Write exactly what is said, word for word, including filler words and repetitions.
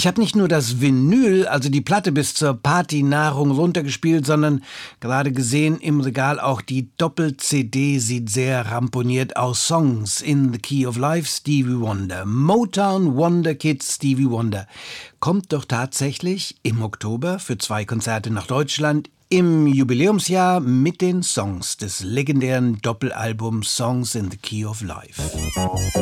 Ich habe nicht nur das Vinyl, also die Platte bis zur Partynahrung runtergespielt, sondern gerade gesehen im Regal auch die Doppel-C D sieht sehr ramponiert aus. Songs in the Key of Life, Stevie Wonder. Motown Wonder Kids, Stevie Wonder. Kommt doch tatsächlich im Oktober für zwei Konzerte nach Deutschland im Jubiläumsjahr mit den Songs des legendären Doppelalbums Songs in the Key of Life.